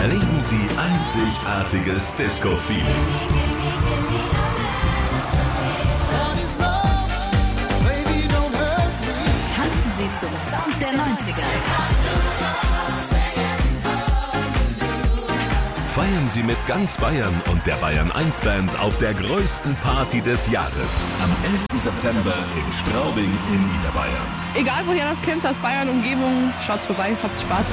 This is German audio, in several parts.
erleben Sie einzigartiges Disco-Feeling. Tanzen Sie zum Sound der 90er. Feiern Sie mit ganz Bayern und der Bayern 1 Band auf der größten Party des Jahres. Am 11. September in Straubing in Niederbayern. Egal woher das kommt, aus Bayern, Umgebung, schaut's vorbei, habt Spaß.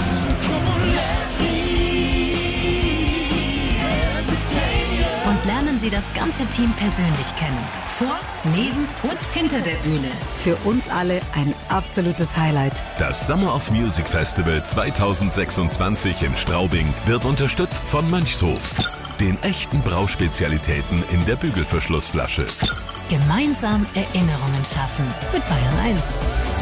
Und lernen Sie das ganze Team persönlich kennen. Vor, neben und hinter der Bühne. Für uns alle ein absolutes Highlight. Das Summer of Music Festival 2026 in Straubing wird unterstützt von Mönchshof, den echten Brauspezialitäten in der Bügelverschlussflasche. Gemeinsam Erinnerungen schaffen mit Bayern 1.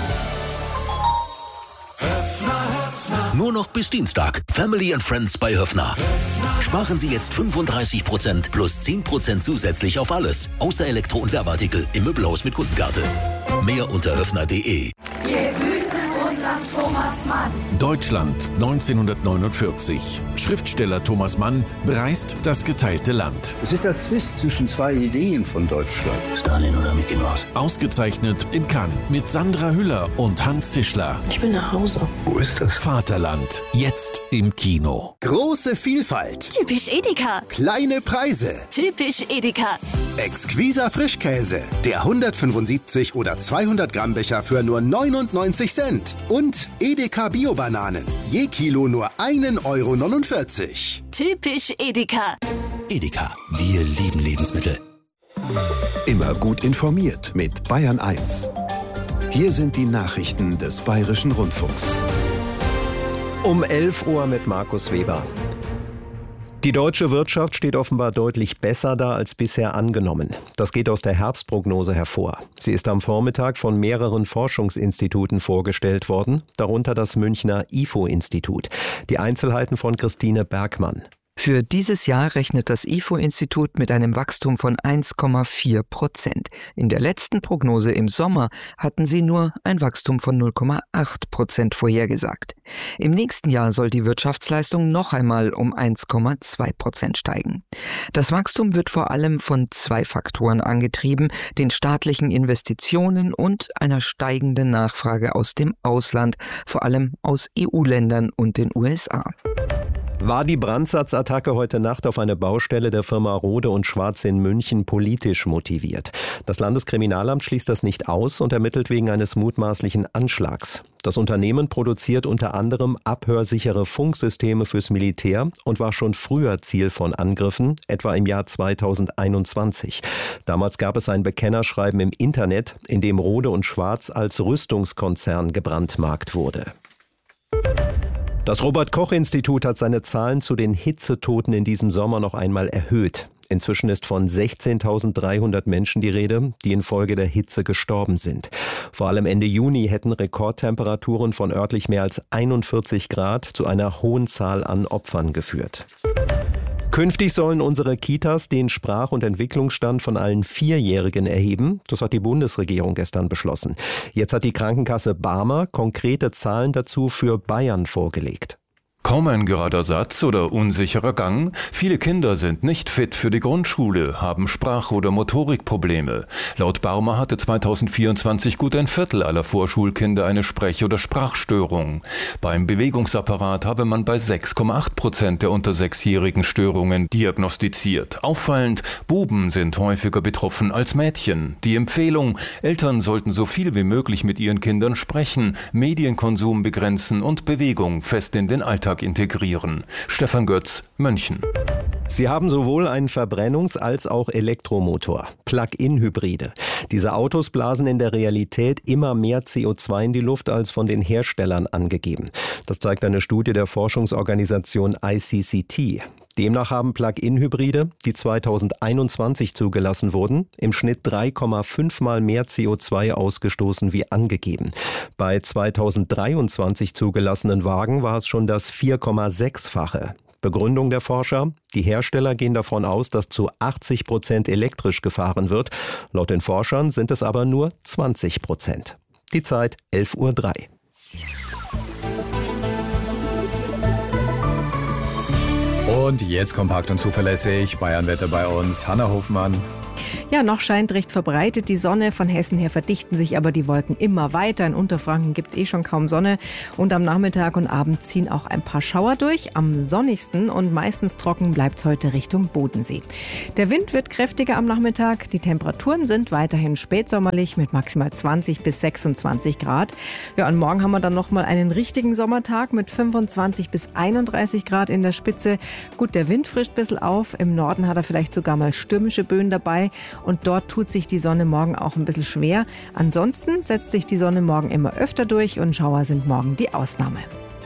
Nur noch bis Dienstag. Family and Friends bei Höffner. Sparen Sie jetzt 35% plus 10% zusätzlich auf alles. Außer Elektro- und Werbeartikel im Möbelhaus mit Kundenkarte. Mehr unter höffner.de. Wir grüßen unseren Thomas Mann. Deutschland 1949. Schriftsteller Thomas Mann bereist das geteilte Land. Es ist der Zwist zwischen zwei Ideen von Deutschland. Stalin oder Mickey Mouse? Ausgezeichnet in Cannes mit Sandra Hüller und Hans Zischler. Ich will nach Hause. Wo ist das? Vaterland. Jetzt im Kino. Große Vielfalt. Typisch Edeka. Kleine Preise. Typisch Edeka. Exquiser Frischkäse. Der 175 oder 200 Gramm Becher für nur 99 Cent. Und Edeka Bio-Bananen. Je Kilo nur 1,49 €. Typisch Edeka. Edeka. Wir lieben Lebensmittel. Immer gut informiert mit Bayern 1. Hier sind die Nachrichten des Bayerischen Rundfunks. Um 11 Uhr mit Markus Weber. Die deutsche Wirtschaft steht offenbar deutlich besser da als bisher angenommen. Das geht aus der Herbstprognose hervor. Sie ist am Vormittag von mehreren Forschungsinstituten vorgestellt worden, darunter das Münchner IFO-Institut. Die Einzelheiten von Christine Bergmann. Für dieses Jahr rechnet das IFO-Institut mit einem Wachstum von 1,4%. In der letzten Prognose im Sommer hatten sie nur ein Wachstum von 0,8% vorhergesagt. Im nächsten Jahr soll die Wirtschaftsleistung noch einmal um 1,2% steigen. Das Wachstum wird vor allem von zwei Faktoren angetrieben: den staatlichen Investitionen und einer steigenden Nachfrage aus dem Ausland, vor allem aus EU-Ländern und den USA. War die Brandsatzattacke heute Nacht auf eine Baustelle der Firma Rohde & Schwarz in München politisch motiviert? Das Landeskriminalamt schließt das nicht aus und ermittelt wegen eines mutmaßlichen Anschlags. Das Unternehmen produziert unter anderem abhörsichere Funksysteme fürs Militär und war schon früher Ziel von Angriffen, etwa im Jahr 2021. Damals gab es ein Bekennerschreiben im Internet, in dem Rohde & Schwarz als Rüstungskonzern gebrandmarkt wurde. Das Robert-Koch-Institut hat seine Zahlen zu den Hitzetoten in diesem Sommer noch einmal erhöht. Inzwischen ist von 16.300 Menschen die Rede, die infolge der Hitze gestorben sind. Vor allem Ende Juni hätten Rekordtemperaturen von örtlich mehr als 41 Grad zu einer hohen Zahl an Opfern geführt. Künftig sollen unsere Kitas den Sprach- und Entwicklungsstand von allen Vierjährigen erheben. Das hat die Bundesregierung gestern beschlossen. Jetzt hat die Krankenkasse Barmer konkrete Zahlen dazu für Bayern vorgelegt. Kaum ein gerader Satz oder unsicherer Gang. Viele Kinder sind nicht fit für die Grundschule, haben Sprach- oder Motorikprobleme. Laut Barmer hatte 2024 gut ein Viertel aller Vorschulkinder eine Sprech- oder Sprachstörung. Beim Bewegungsapparat habe man bei 6,8% der unter 6-Jährigen Störungen diagnostiziert. Auffallend, Buben sind häufiger betroffen als Mädchen. Die Empfehlung: Eltern sollten so viel wie möglich mit ihren Kindern sprechen, Medienkonsum begrenzen und Bewegung fest in den Alltag integrieren. Stefan Götz, München. Sie haben sowohl einen Verbrennungs- als auch Elektromotor, Plug-in-Hybride. Diese Autos blasen in der Realität immer mehr CO2 in die Luft als von den Herstellern angegeben. Das zeigt eine Studie der Forschungsorganisation ICCT. Demnach haben Plug-in-Hybride, die 2021 zugelassen wurden, im Schnitt 3,5 Mal mehr CO2 ausgestoßen wie angegeben. Bei 2023 zugelassenen Wagen war es schon das 4,6-fache. Begründung der Forscher: Die Hersteller gehen davon aus, dass zu 80% elektrisch gefahren wird. Laut den Forschern sind es aber nur 20%. Die Zeit 11:03 Uhr. Und jetzt kompakt und zuverlässig, Bayernwetter bei uns, Hanna Hofmann. Ja, noch scheint recht verbreitet die Sonne. Von Hessen her verdichten sich aber die Wolken immer weiter. In Unterfranken gibt es schon kaum Sonne. Und am Nachmittag und Abend ziehen auch ein paar Schauer durch. Am sonnigsten und meistens trocken bleibt es heute Richtung Bodensee. Der Wind wird kräftiger am Nachmittag. Die Temperaturen sind weiterhin spätsommerlich mit maximal 20 bis 26 Grad. Ja, und morgen haben wir dann nochmal einen richtigen Sommertag mit 25 bis 31 Grad in der Spitze. Gut, der Wind frischt ein bisschen auf. Im Norden hat er vielleicht sogar mal stürmische Böen dabei. Und dort tut sich die Sonne morgen auch ein bisschen schwer. Ansonsten setzt sich die Sonne morgen immer öfter durch und Schauer sind morgen die Ausnahme.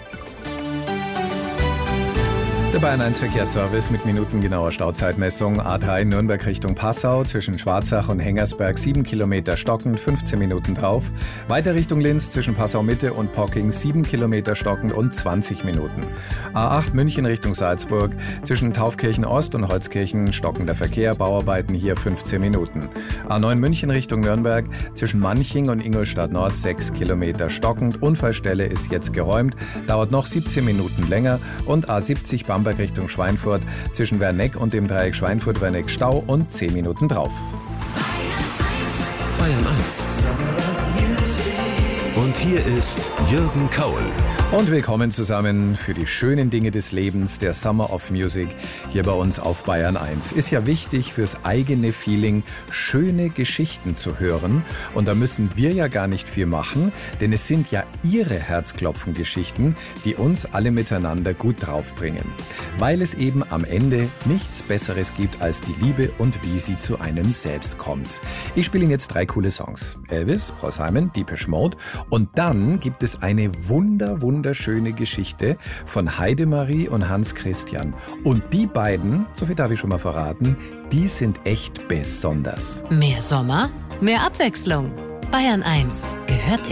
Der Bayern 1 Verkehrsservice mit minutengenauer Stauzeitmessung. A3 Nürnberg Richtung Passau zwischen Schwarzach und Hengersberg 7 Kilometer stockend, 15 Minuten drauf. Weiter Richtung Linz zwischen Passau Mitte und Pocking 7 Kilometer stockend und 20 Minuten. A8 München Richtung Salzburg zwischen Taufkirchen Ost und Holzkirchen stockender Verkehr, Bauarbeiten hier 15 Minuten. A9 München Richtung Nürnberg zwischen Manching und Ingolstadt Nord 6 Kilometer stockend. Unfallstelle ist jetzt geräumt, dauert noch 17 Minuten länger. Und A70 Bamberg Richtung Schweinfurt zwischen Werneck und dem Dreieck Schweinfurt-Werneck Stau und 10 Minuten drauf. Bayern 1. Und hier ist Jürgen Kaul. Und willkommen zusammen für die schönen Dinge des Lebens, der Summer of Music, hier bei uns auf Bayern 1. Ist ja wichtig fürs eigene Feeling, schöne Geschichten zu hören. Und da müssen wir ja gar nicht viel machen, denn es sind ja Ihre Herzklopfen-Geschichten, die uns alle miteinander gut draufbringen. Weil es eben am Ende nichts Besseres gibt als die Liebe und wie sie zu einem selbst kommt. Ich spiele Ihnen jetzt 3 coole Songs. Elvis, Paul Simon, Depeche Mode. Und dann gibt es eine wunderschöne Geschichte von Heidemarie und Hans Christian. Und die beiden, so viel darf ich schon mal verraten, die sind echt besonders. Mehr Sommer, mehr Abwechslung. Bayern 1 gehört